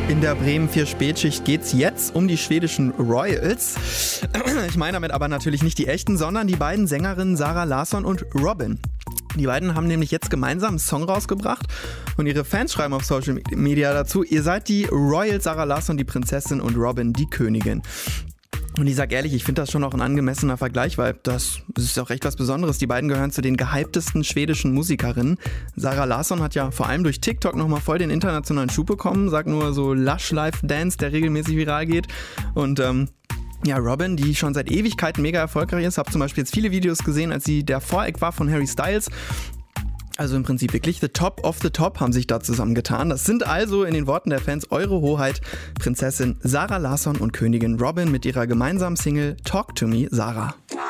In der Bremen 4 Spätschicht geht's jetzt um die schwedischen Royals. Ich meine damit aber natürlich nicht die echten, sondern die beiden Sängerinnen Zara Larsson und Robyn. Die beiden haben nämlich jetzt gemeinsam einen Song rausgebracht und ihre Fans schreiben auf Social Media dazu: Ihr seid die Royals, Zara Larsson die Prinzessin und Robyn die Königin. Und ich sag ehrlich, ich finde das schon auch ein angemessener Vergleich, weil das ist auch echt was Besonderes. Die beiden gehören zu den gehyptesten schwedischen Musikerinnen. Zara Larsson hat ja vor allem durch TikTok nochmal voll den internationalen Schub bekommen. Sag nur so Lush Life Dance, der regelmäßig viral geht. Und ja, Robyn, die schon seit Ewigkeiten mega erfolgreich ist, habe zum Beispiel jetzt viele Videos gesehen, als sie der Voreck war von Harry Styles. Also im Prinzip wirklich the top of the top haben sich da zusammengetan. Das sind also in den Worten der Fans Eure Hoheit Prinzessin Zara Larsson und Königin Robyn mit ihrer gemeinsamen Single Talk to Me, Zara.